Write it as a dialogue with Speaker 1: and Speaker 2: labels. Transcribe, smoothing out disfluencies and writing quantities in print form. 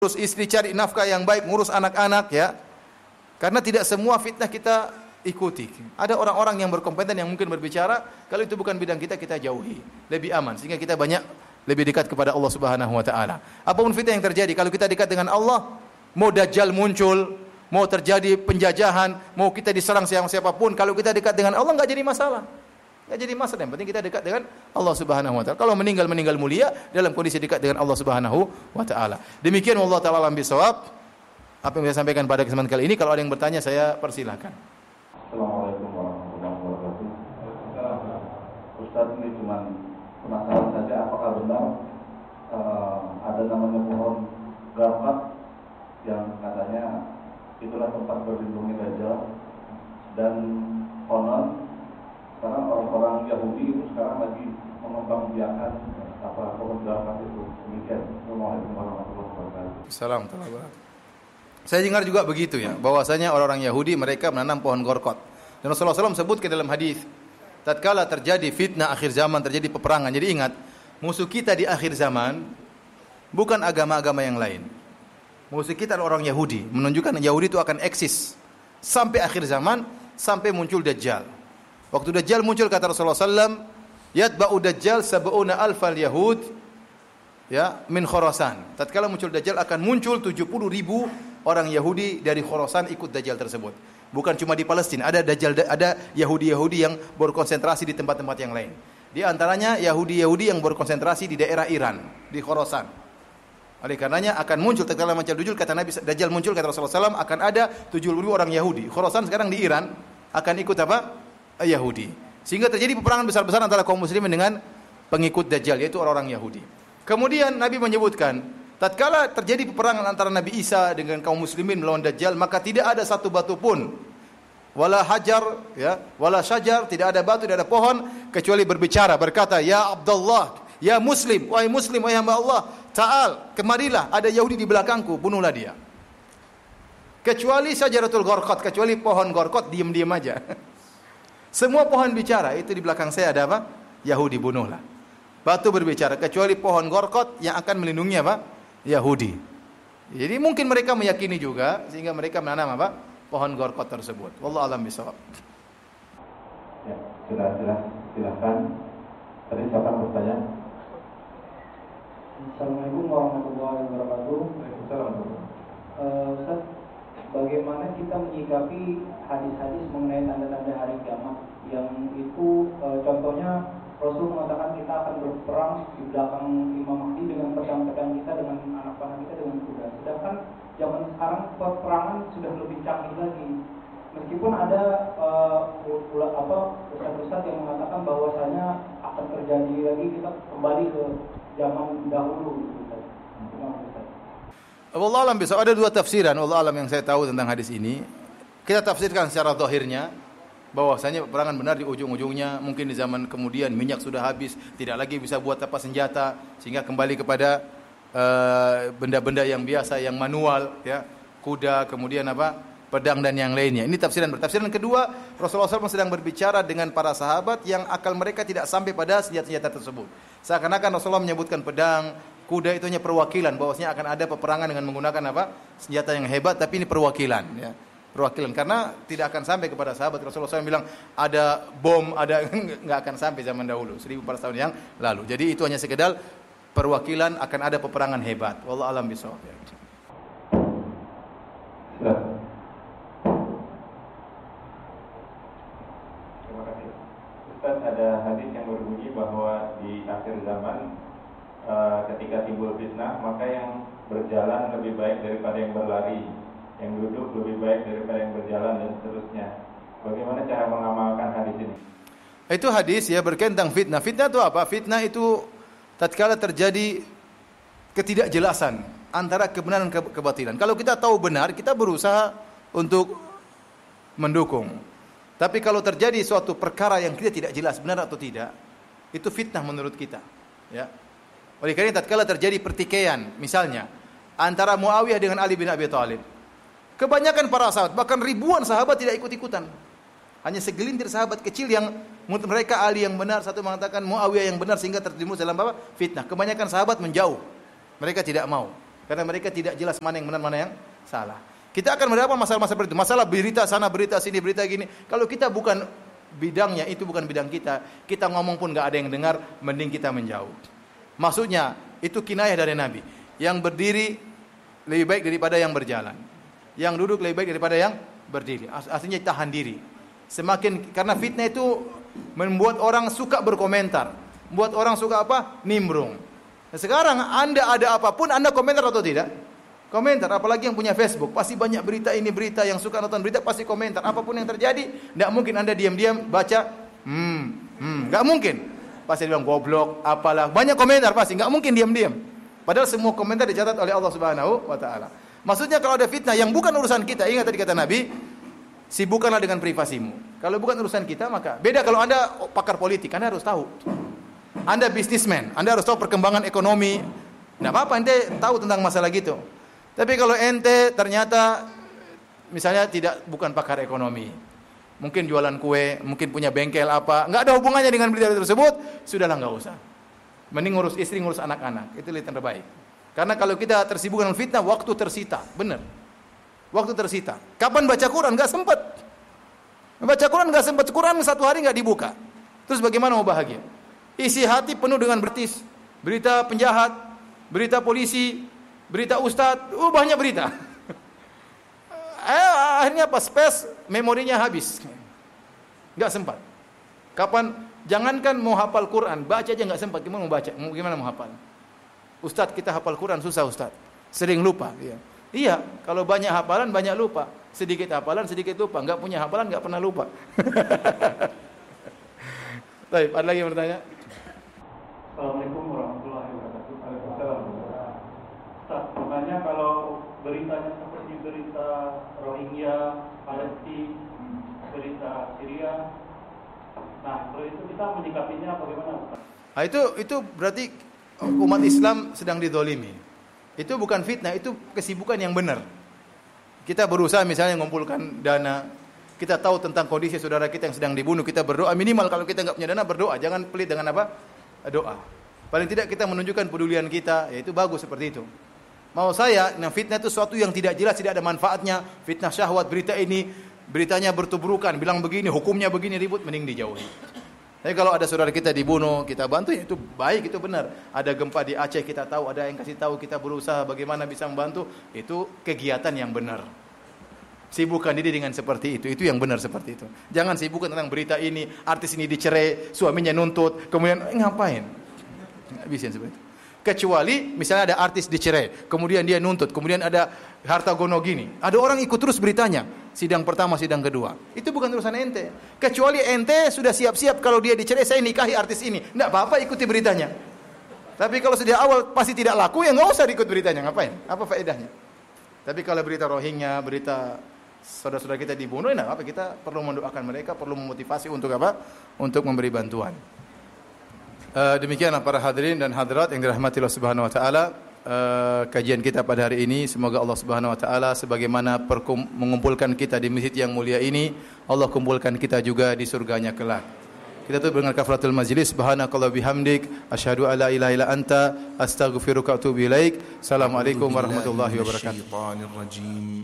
Speaker 1: ngurus istri, cari nafkah yang baik, ngurus anak-anak ya. Karena tidak semua fitnah kita ikuti. Ada orang-orang yang berkompeten yang mungkin berbicara, kalau itu bukan bidang kita, kita jauhi. Lebih aman sehingga kita banyak lebih dekat kepada Allah Subhanahu wa taala. Apapun fitnah yang terjadi, kalau kita dekat dengan Allah, mau dajjal muncul, mau terjadi penjajahan, mau kita diserang siapapun, kalau kita dekat dengan Allah enggak jadi masalah. Enggak jadi masalah, yang penting kita dekat dengan Allah Subhanahu wa taala. Kalau meninggal mulia dalam kondisi dekat dengan Allah Subhanahu wa taala. Demikian wallahu taala alam bisawab. Apa yang saya sampaikan pada kesempatan kali ini, kalau ada yang bertanya saya persilahkan.
Speaker 2: Assalamualaikum warahmatullahi wabarakatuh. Ustaz, ini cuma penasaran saja, apakah benar ada namanya pohon garkat yang katanya itulah tempat berlindungnya Dajjal, dan konon sekarang orang-orang Yahudi itu sekarang lagi mengembangbiakan apa pohon garkat itu. Demikian. Assalamualaikum warahmatullahi wabarakatuh.
Speaker 1: Assalamualaikum. Saya dengar juga begitu ya, bahwasanya orang-orang Yahudi mereka menanam pohon gorkot. Dan Rasulullah SAW sebutkan dalam hadis, tatkala terjadi fitnah akhir zaman, terjadi peperangan. Jadi ingat, musuh kita di akhir zaman bukan agama-agama yang lain. Musuh kita adalah orang Yahudi, menunjukkan Yahudi itu akan eksis sampai akhir zaman, sampai muncul Dajjal. Waktu Dajjal muncul, kata Rasulullah SAW, yatba'u Dajjal sab'una alfal Yahud ya min Khurasan. Tatkala muncul Dajjal akan muncul 70.000 orang Yahudi dari Khurasan ikut Dajjal tersebut. Bukan cuma di Palestina, ada Dajjal, ada Yahudi-Yahudi yang berkonsentrasi di tempat-tempat yang lain. Di antaranya Yahudi-Yahudi yang berkonsentrasi di daerah Iran, di Khurasan. Oleh karenanya akan muncul tatkala muncul kata Nabi, Dajjal muncul kata Rasulullah SAW, akan ada 70.000 orang Yahudi. Khurasan sekarang di Iran akan ikut apa? Yahudi. Sehingga terjadi peperangan besar-besaran antara kaum muslimin dengan pengikut Dajjal, yaitu orang-orang Yahudi. Kemudian Nabi menyebutkan, tatkala terjadi peperangan antara Nabi Isa dengan kaum muslimin melawan Dajjal, maka tidak ada satu batu pun, wala hajar ya, wala syajar, tidak ada batu, tidak ada pohon kecuali berbicara, berkata, ya Abdullah, ya Muslim, wahai Muslim, wahai hamba Allah, ta'al, kemarilah, ada Yahudi di belakangku, bunuhlah dia. Kecuali syajaratul gharqat, kecuali pohon gharqat, diam-diam aja. Semua pohon bicara, itu di belakang saya ada apa? Yahudi, bunuhlah. Batu berbicara, kecuali pohon gharqat yang akan melindungi apa? Yahudi. Jadi mungkin mereka meyakini juga sehingga mereka menanam apa? Pohon gharqat tersebut. Wallahu a'lam bishawab.
Speaker 2: Ya, silakan. Tadi siapa bertanya?
Speaker 3: Assalamualaikum warahmatullahi wabarakatuh.
Speaker 2: Waalaikumsalam.
Speaker 3: Ustaz, bagaimana kita menyikapi hadis-hadis mengenai tanda-tanda hari kiamat yang itu contohnya Rasul mengatakan kita akan berperang di belakang Imam Mahdi dengan pedang-pedang kita, dengan anak panah kita, dengan kuda. Sedangkan zaman sekarang peperangan sudah lebih canggih lagi. Meskipun ada ustaz-ustaz yang mengatakan bahwasanya akan terjadi lagi, kita kembali ke zaman dahulu.
Speaker 1: Wallahu a'lam bishawab. Ada dua tafsiran wallahu a'lam yang saya tahu tentang hadis ini. Kita tafsirkan secara zahirnya, bahwasanya peperangan benar di ujung-ujungnya, mungkin di zaman kemudian minyak sudah habis, tidak lagi bisa buat apa senjata, sehingga kembali kepada benda-benda yang biasa, yang manual ya, kuda, kemudian apa? Pedang dan yang lainnya. Ini tafsiran. Tafsiran kedua, Rasulullah SAW sedang berbicara dengan para sahabat yang akal mereka tidak sampai pada senjata-senjata tersebut. Seakan-akan Rasulullah menyebutkan pedang, kuda itu hanya perwakilan, bahwasanya akan ada peperangan dengan menggunakan apa? Senjata yang hebat, tapi ini perwakilan ya. Perwakilan, karena tidak akan sampai kepada sahabat. Rasulullah SAW bilang ada bom, ada nggak akan sampai zaman dahulu 1400 tahun yang lalu. Jadi itu hanya sekedar perwakilan, akan ada peperangan hebat. Wallahu a'lam bishawab.
Speaker 2: Terima kasih. Ustaz, ada hadis yang berbunyi bahwa di akhir zaman ketika timbul fitnah, maka yang berjalan lebih baik daripada yang berlari, yang duduk lebih baik daripada yang berjalan, dan seterusnya. Bagaimana cara mengamalkan hadis ini?
Speaker 1: Itu hadis ya berkaitan tentang fitnah. Fitnah itu apa? Fitnah itu tatkala terjadi ketidakjelasan antara kebenaran dan kebatilan. Kalau kita tahu benar, kita berusaha untuk mendukung. Tapi kalau terjadi suatu perkara yang kita tidak jelas benar atau tidak, itu fitnah menurut kita. Ya. Oleh karena tatkala terjadi pertikaian, misalnya antara Muawiyah dengan Ali bin Abi Thalib, kebanyakan para sahabat, bahkan ribuan sahabat tidak ikut-ikutan. Hanya segelintir sahabat kecil yang menurut mereka Ali yang benar, satu mengatakan Muawiyah yang benar, sehingga tertimbul dalam apa? Fitnah. Kebanyakan sahabat menjauh. Mereka tidak mau. Karena mereka tidak jelas mana yang benar, mana yang salah. Kita akan mendapat masalah-masalah seperti itu. Masalah berita sana, berita sini, berita gini. Kalau kita bukan bidangnya, itu bukan bidang kita, kita ngomong pun nggak ada yang dengar, mending kita menjauh. Maksudnya, itu kinayah dari Nabi. Yang berdiri lebih baik daripada yang berjalan. Yang duduk lebih baik daripada yang berdiri. Artinya tahan diri. Karena fitnah itu membuat orang suka berkomentar. Membuat orang suka apa? Nimbrung. Nah, sekarang Anda ada apapun, Anda komentar atau tidak? Komentar, apalagi yang punya Facebook, pasti banyak berita ini, berita yang suka nonton berita pasti komentar. Apapun yang terjadi, tidak mungkin Anda diam-diam baca, nggak mungkin. Pasti dia bilang goblok, apalah, banyak komentar pasti, nggak mungkin diam-diam. Padahal semua komentar dicatat oleh Allah Subhanahu wa taala. Maksudnya kalau ada fitnah yang bukan urusan kita, ingat tadi kata Nabi, sibukkanlah dengan privasimu. Kalau bukan urusan kita, maka beda kalau Anda pakar politik, Anda harus tahu. Anda bisnismen, Anda harus tahu perkembangan ekonomi. Tidak apa-apa, ente tahu tentang masalah gitu. Tapi kalau ente ternyata misalnya bukan pakar ekonomi, mungkin jualan kue, mungkin punya bengkel apa, nggak ada hubungannya dengan berita tersebut, sudahlah nggak usah. Mending ngurus istri, ngurus anak-anak, itu yang terbaik. Karena kalau kita tersibuk dengan fitnah, waktu tersita, benar. Waktu tersita. Kapan baca Quran? Nggak sempat. Baca Quran nggak sempat. Quran satu hari nggak dibuka. Terus bagaimana mau bahagia? Isi hati penuh dengan berita penjahat, berita polisi, berita ustadz, banyak berita. Akhirnya pas memorinya habis. Nggak sempat. Kapan? Jangankan mau hafal Quran, baca aja nggak sempat. Gimana mau baca? Gimana mau hafal? Ustadz, kita hafal Quran susah ustadz. Sering lupa. Iya, kalau banyak hafalan banyak lupa. Sedikit hafalan sedikit lupa. Nggak punya hafalan nggak pernah lupa. Baik, ada lagi yang bertanya?
Speaker 4: Assalamualaikum warahmatullahi wabarakatuh. Waalaikumsalam. Ustaz, makanya kalau beritanya seperti berita Rohingya, Palestina, berita Syria, nah kalau itu kita menyikapinya bagaimana, Ustaz?
Speaker 1: Nah, itu berarti umat Islam sedang dizalimi. Itu bukan fitnah, itu kesibukan yang benar. Kita berusaha misalnya mengumpulkan dana, kita tahu tentang kondisi saudara kita yang sedang dibunuh, kita berdoa, minimal kalau kita nggak punya dana berdoa, jangan pelit dengan apa? Doa. Paling tidak kita menunjukkan pedulian kita, ya itu bagus seperti itu. Mau saya, fitnah itu sesuatu yang tidak jelas, tidak ada manfaatnya, fitnah syahwat, berita ini, beritanya bertubrukan, bilang begini, hukumnya begini, ribut, mending dijauhi. Tapi kalau ada saudara kita dibunuh, kita bantu, ya itu baik, itu benar. Ada gempa di Aceh, kita tahu, ada yang kasih tahu, kita berusaha bagaimana bisa membantu, itu kegiatan yang benar. Sibukkan diri dengan seperti itu yang benar seperti itu. Jangan sibukkan tentang berita ini, artis ini dicerai, suaminya nuntut, kemudian ngapain? Nggak bisa seperti itu. Kecuali misalnya ada artis dicerai, kemudian dia nuntut, kemudian ada harta gono gini. Ada orang ikut terus beritanya, sidang pertama, sidang kedua. Itu bukan urusan ente. Kecuali ente sudah siap-siap kalau dia dicerai, saya nikahi artis ini. Nggak apa-apa ikuti beritanya. Tapi kalau sejak awal pasti tidak laku, ya nggak usah ikut beritanya. Ngapain? Apa faedahnya? Tapi kalau berita Rohingya, berita saudara-saudara kita dibunuh, nah apa, kita perlu mendoakan mereka, perlu memotivasi untuk apa? Untuk memberi bantuan. Demikianlah para hadirin dan hadirat yang dirahmati Allah Subhanahu wa taala, kajian kita pada hari ini. Semoga Allah Subhanahu wa taala sebagaimana mengumpulkan kita di masjid yang mulia ini, Allah kumpulkan kita juga di surganya kelak. Kita tutup dengan kafaratul majlis. Subhanakallah bihamdik, asyhadu alla ilaha illa anta, astaghfiruka wa atubu ilaik. Assalamualaikum warahmatullahi wabarakatuh.